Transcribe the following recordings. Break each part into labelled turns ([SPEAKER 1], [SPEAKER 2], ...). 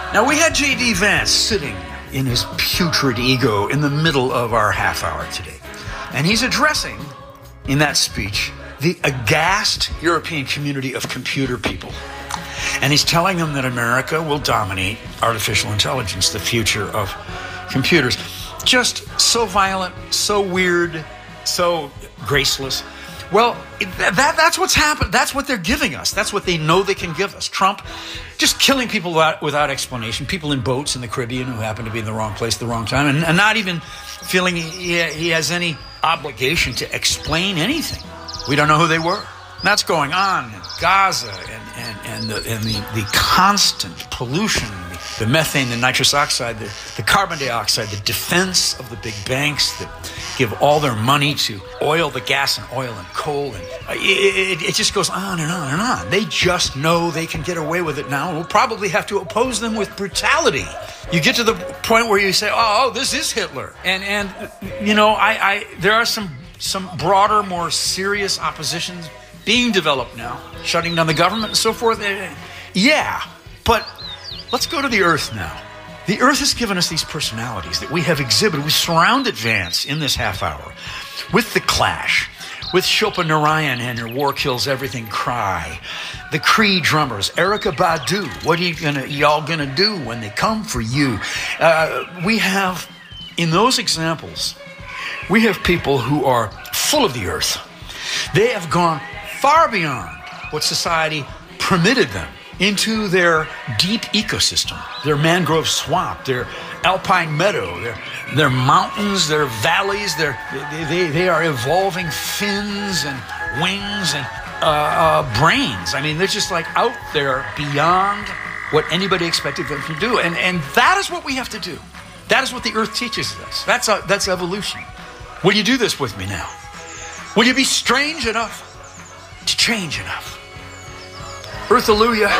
[SPEAKER 1] Now, we had J.D. Vance sitting in his putrid ego in the middle of our half hour today. And he's addressing, in that speech, the aghast European community of computer people. And he's telling them that America will dominate artificial intelligence, the future of computers. Just so violent, so weird, so graceless. Well, that's what's happened. That's what they're giving us. That's what they know they can give us. Trump just killing people without explanation. People in boats in the Caribbean who happen to be in the wrong place at the wrong time, and not even feeling he has any obligation to explain anything. We don't know who they were. And that's going on in Gaza and the constant pollution, the methane, the nitrous oxide, the carbon dioxide, the defense of the big banks that give all their money to oil, the gas and oil and coal. And it just goes on and on and on. They just know they can get away with it now. We'll probably have to oppose them with brutality. You get to the point where you say, oh, this is Hitler. And you know, there are some broader, more serious oppositions being developed now, shutting down the government and so forth. Yeah, but let's go to the Earth now. The Earth has given us these personalities that we have exhibited. We surrounded Vance in this half hour with The Clash, with Shilpa Narayan and her War Kills Everything cry, the Cree drummers, Erykah Badu. What are y'all gonna do when they come for you? We have, in those examples, we have people who are full of the Earth. They have gone far beyond what society permitted them into their deep ecosystem, their mangrove swamp, their alpine meadow, their mountains, their valleys. They are evolving fins and wings and brains. I mean, they're just like out there beyond what anybody expected them to do. And that is what we have to do. That is what the Earth teaches us. That's evolution. Will you do this with me now? Will you be strange enough to change enough? Earth-alleluia.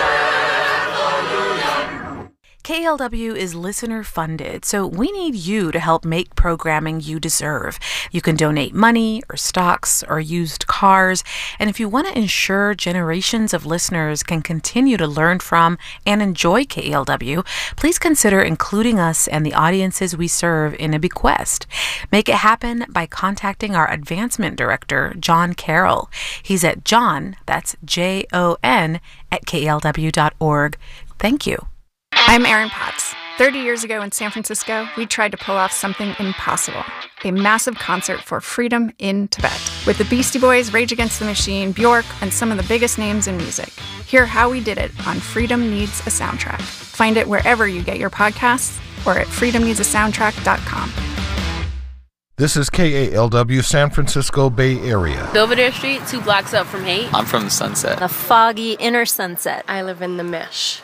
[SPEAKER 2] KLW is listener funded, so we need you to help make programming you deserve. You can donate money or stocks or used cars, and if you want to ensure generations of listeners can continue to learn from and enjoy KLW, please consider including us and the audiences we serve in a bequest. Make it happen by contacting our advancement director, John Carroll. He's at John, that's Jon, at klw.org. Thank you.
[SPEAKER 3] I'm Erin Potts. 30 years ago in San Francisco, we tried to pull off something impossible. A massive concert for freedom in Tibet. With the Beastie Boys, Rage Against the Machine, Bjork, and some of the biggest names in music. Hear how we did it on Freedom Needs a Soundtrack. Find it wherever you get your podcasts or at freedomneedsasoundtrack.com.
[SPEAKER 4] This is KALW San Francisco Bay Area.
[SPEAKER 5] Belvedere Street, 2 blocks up from Haight.
[SPEAKER 6] I'm from the Sunset.
[SPEAKER 7] The foggy inner Sunset.
[SPEAKER 8] I live in the Mesh.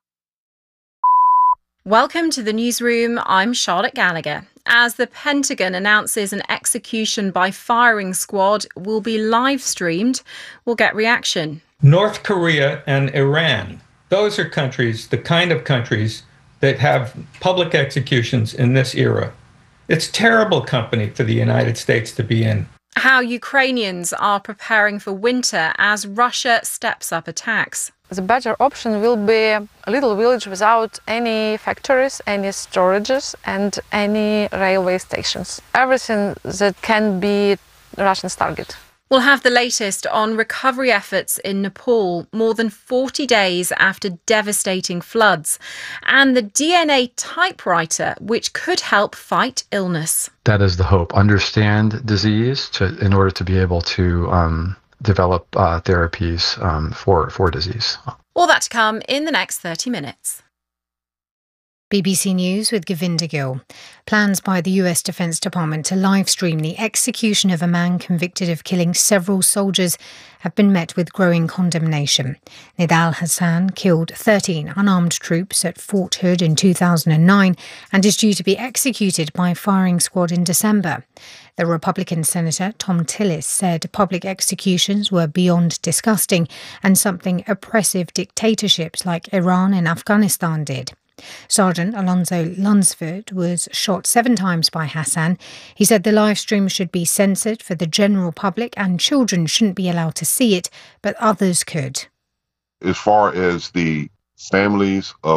[SPEAKER 9] Welcome to the newsroom. I'm Charlotte Gallagher. As the Pentagon announces an execution by firing squad will be live streamed, we'll get reaction.
[SPEAKER 10] North Korea and Iran. Those are countries, the kind of countries that have public executions in this era. It's terrible company for the United States to be in.
[SPEAKER 9] How Ukrainians are preparing for winter as Russia steps up attacks.
[SPEAKER 11] The better option will be a little village without any factories, any storages, and any railway stations. Everything that can be Russians' target.
[SPEAKER 9] We'll have the latest on recovery efforts in Nepal more than 40 days after devastating floods, and the DNA typewriter, which could help fight illness.
[SPEAKER 12] That is the hope. Understand disease in order to be able to develop therapies for disease.
[SPEAKER 9] All that to come in the next 30 minutes.
[SPEAKER 13] BBC News with Govinda Gill. Plans by the US Defense Department to live stream the execution of a man convicted of killing several soldiers have been met with growing condemnation. Nidal Hassan killed 13 unarmed troops at Fort Hood in 2009 and is due to be executed by firing squad in December. The Republican Senator Tom Tillis said public executions were beyond disgusting and something oppressive dictatorships like Iran and Afghanistan did. Sergeant Alonzo Lunsford was shot 7 times by Hassan. He said the live stream should be censored for the general public and children shouldn't be allowed to see it, but others could.
[SPEAKER 14] As far as the families of